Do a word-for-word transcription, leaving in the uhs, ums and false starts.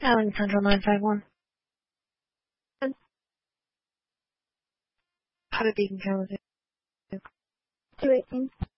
Allen Central nine five one. How did Beacon Kalamazoo? two eighteen.